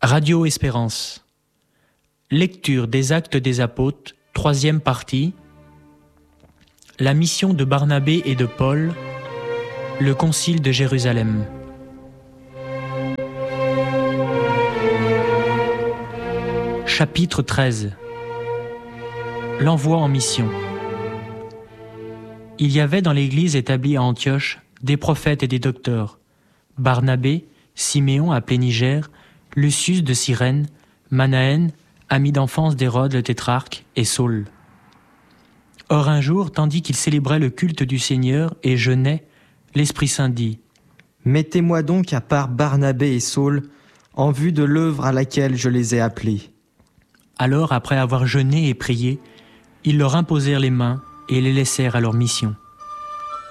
Radio Espérance. Lecture des Actes des Apôtres, 3e partie. La mission de Barnabé et de Paul, le Concile de Jérusalem. Chapitre 13. L'envoi en mission. Il y avait dans l'église établie à Antioche des prophètes et des docteurs: Barnabé, Siméon appelé Niger, Lucius de Cyrène, Manaën, ami d'enfance d'Hérode le tétrarque, et Saul. Or un jour, tandis qu'ils célébraient le culte du Seigneur et jeûnaient, l'Esprit Saint dit: Mettez-moi donc à part Barnabé et Saul, en vue de l'œuvre à laquelle je les ai appelés. Alors, après avoir jeûné et prié, ils leur imposèrent les mains et les laissèrent à leur mission.